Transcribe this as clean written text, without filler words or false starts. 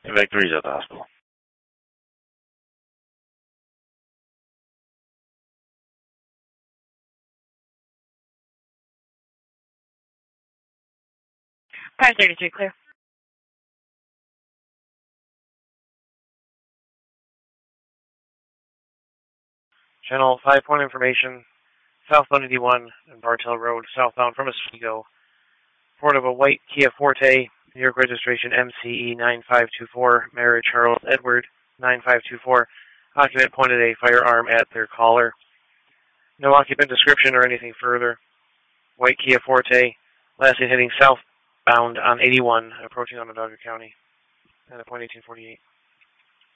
Victory's at the hospital. Car 33 clear. Channel 5-point information, southbound 81 and Bartell Road, southbound from Oswego. Report of a white Kia Forte, New York registration MCE 9524, Mary Charles Edward 9524. Occupant pointed a firearm at their caller. No occupant description or anything further. White Kia Forte, last seen heading southbound on 81, approaching Onondaga County at a point 1848.